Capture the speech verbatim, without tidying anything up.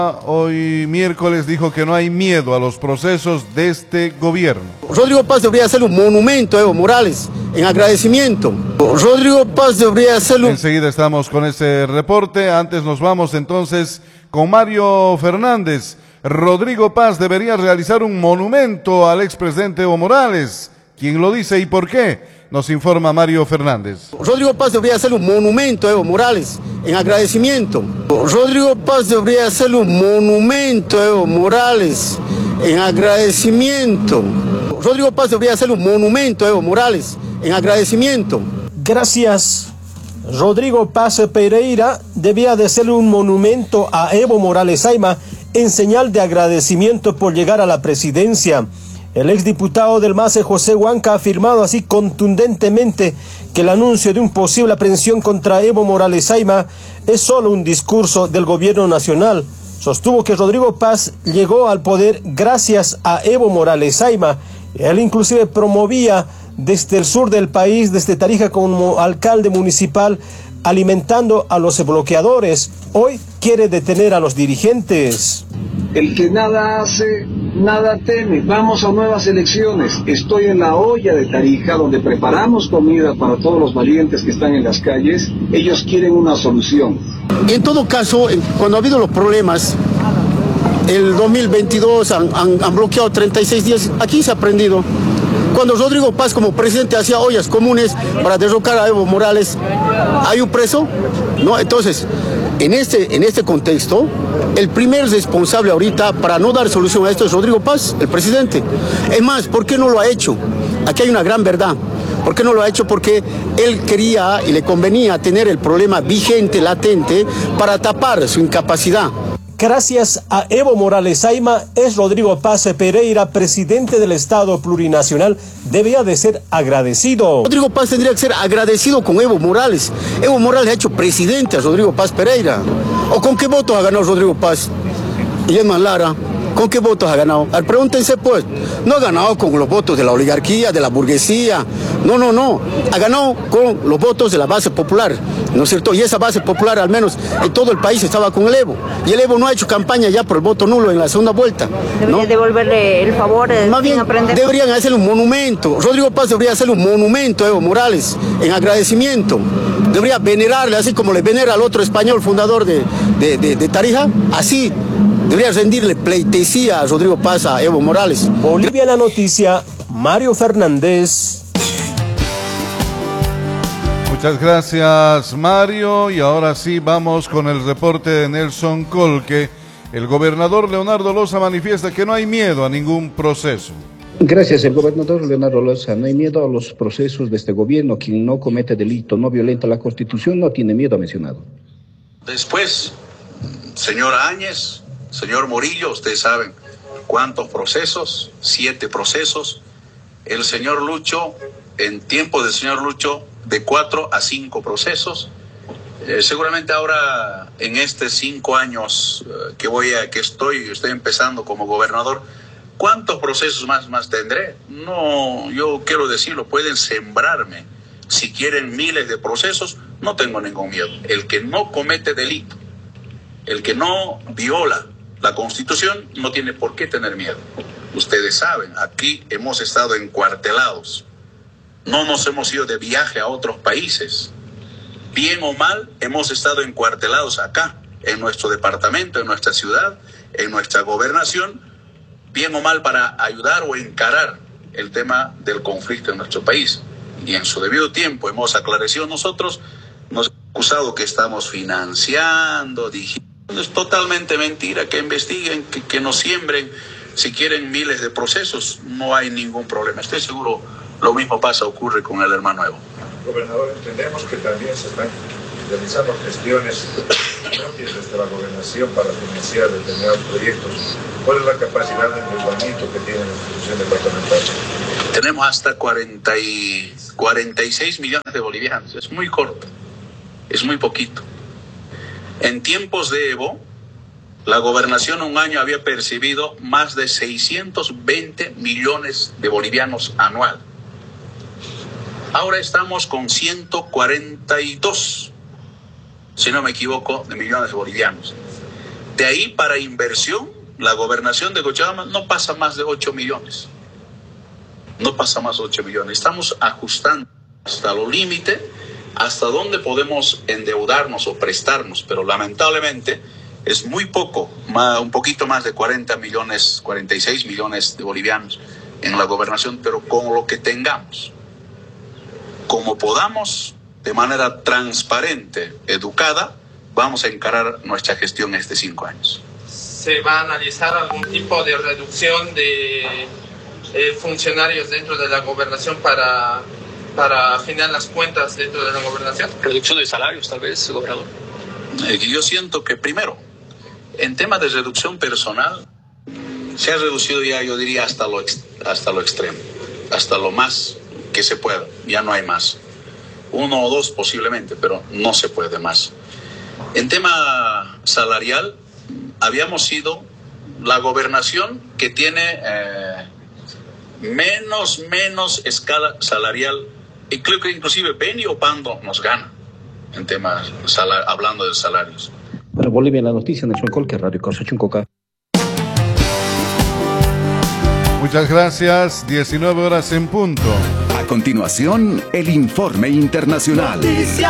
Hoy miércoles dijo que no hay miedo a los procesos de este gobierno. Rodrigo Paz debería hacer un monumento a Evo Morales en agradecimiento. Rodrigo Paz debería hacerlo. Enseguida estamos con ese reporte. Antes nos vamos entonces con Mario Fernández. Rodrigo Paz debería realizar un monumento al expresidente Evo Morales. ¿Quién lo dice y por qué? Nos informa Mario Fernández. Rodrigo Paz debería hacer un monumento a Evo Morales en agradecimiento. Rodrigo Paz debería hacer un monumento a Evo Morales en agradecimiento. Rodrigo Paz debería hacer un monumento a Evo Morales en agradecimiento. Gracias. Rodrigo Paz Pereira debía de hacer un monumento a Evo Morales Ayma en señal de agradecimiento por llegar a la presidencia. El exdiputado del M A S, José Huanca, ha afirmado así contundentemente que el anuncio de una posible aprehensión contra Evo Morales Ayma es solo un discurso del gobierno nacional. Sostuvo que Rodrigo Paz llegó al poder gracias a Evo Morales Ayma. Él inclusive promovía desde el sur del país, desde Tarija como alcalde municipal, alimentando a los bloqueadores. Hoy quiere detener a los dirigentes. El que nada hace, nada teme. Vamos a nuevas elecciones. Estoy en la olla de Tarija, donde preparamos comida para todos los valientes que están en las calles. Ellos quieren una solución. En todo caso, cuando ha habido los problemas, el dos mil veintidós han, han, han bloqueado treinta y seis días. Aquí se ha aprendido. Cuando Rodrigo Paz como presidente hacía ollas comunes para derrocar a Evo Morales, ¿hay un preso? No, entonces, en este, en este contexto, el primer responsable ahorita para no dar solución a esto es Rodrigo Paz, el presidente. Es más, ¿por qué no lo ha hecho? Aquí hay una gran verdad. ¿Por qué no lo ha hecho? Porque él quería y le convenía tener el problema vigente, latente, para tapar su incapacidad. Gracias a Evo Morales Ayma, es Rodrigo Paz Pereira, presidente del Estado Plurinacional, debía de ser agradecido. Rodrigo Paz tendría que ser agradecido con Evo Morales. Evo Morales ha hecho presidente a Rodrigo Paz Pereira. ¿O con qué votos ha ganado Rodrigo Paz? Y es más, Lara, ¿con qué votos ha ganado? A ver, pregúntense pues. No ha ganado con los votos de la oligarquía, de la burguesía. No, no, no. Ha ganado con los votos de la base popular, ¿no es cierto? Y esa base popular, al menos en todo el país, estaba con el Evo. Y el Evo no ha hecho campaña ya por el voto nulo en la segunda vuelta, ¿no? Debería devolverle el favor de Más bien, aprender. Deberían hacerle un monumento. Rodrigo Paz debería hacerle un monumento a Evo Morales en agradecimiento. Debería venerarle, así como le venera al otro español fundador de, de, de, de Tarija, así. Debería rendirle pleitesía a Rodrigo Paz, a Evo Morales. Bolivia la noticia, Mario Fernández. Muchas gracias, Mario. Y ahora sí vamos con el reporte de Nelson Colque. El gobernador Leonardo Loza manifiesta que no hay miedo a ningún proceso. Gracias, el gobernador Leonardo Loza. No hay miedo a los procesos de este gobierno. Quien no comete delito, no violenta la Constitución, no tiene miedo a mencionado. Después, señor Áñez, señor Morillo, ustedes saben cuántos procesos, siete procesos. El señor Lucho, en tiempo del señor Lucho, de cuatro a cinco procesos. Eh, seguramente ahora, en estos cinco años eh, que voy a, que estoy, estoy empezando como gobernador, ¿cuántos procesos más, más tendré? No, yo quiero decirlo, pueden sembrarme. Si quieren miles de procesos, no tengo ningún miedo. El que no comete delito, el que no viola la Constitución, no tiene por qué tener miedo. Ustedes saben, aquí hemos estado encuartelados. No nos hemos ido de viaje a otros países. Bien o mal, hemos estado encuartelados acá, en nuestro departamento, en nuestra ciudad, en nuestra gobernación, bien o mal para ayudar o encarar el tema del conflicto en nuestro país. Y en su debido tiempo hemos aclarecido nosotros, nos hemos acusado que estamos financiando, diciendo, es totalmente mentira, que investiguen, que, que nos siembren, si quieren miles de procesos, no hay ningún problema. Estoy seguro lo mismo pasa, ocurre con el hermano Evo. Gobernador, entendemos que también se están realizando gestiones propias desde la gobernación para financiar determinados proyectos. ¿Cuál es la capacidad de endeudamiento que tiene la institución departamental? Tenemos hasta cuarenta y, cuarenta y seis millones de bolivianos. Es muy corto, es muy poquito. En tiempos de Evo, la gobernación un año había percibido más de seiscientos veinte millones de bolivianos anual. Ahora estamos con ciento cuarenta y dos, si no me equivoco, de millones de bolivianos. De ahí para inversión, la gobernación de Cochabamba no pasa más de ocho millones. No pasa más de ocho millones. Estamos ajustando hasta lo límite, hasta donde podemos endeudarnos o prestarnos, pero lamentablemente es muy poco, más, un poquito más de cuarenta millones, cuarenta y seis millones de bolivianos en la gobernación, pero con lo que tengamos, como podamos, de manera transparente, educada, vamos a encarar nuestra gestión estos cinco años. ¿Se va a analizar algún tipo de reducción de eh, funcionarios dentro de la gobernación para, para afinar las cuentas dentro de la gobernación? ¿Reducción de salarios, tal vez, gobernador? Eh, yo siento que, primero, en tema de reducción personal, se ha reducido ya, yo diría, hasta lo, hasta lo extremo, hasta lo más que se pueda. Ya no hay más. Uno o dos posiblemente, pero no se puede más. En tema salarial, habíamos sido la gobernación que tiene eh, menos, menos escala salarial, y creo que inclusive Beni o Pando nos gana en temas, salar, hablando de salarios. Para Bolivia, la noticia en el Colque, Radio Cosa Chuncoca. Muchas gracias, diecinueve horas en punto. A continuación, el informe internacional. Noticia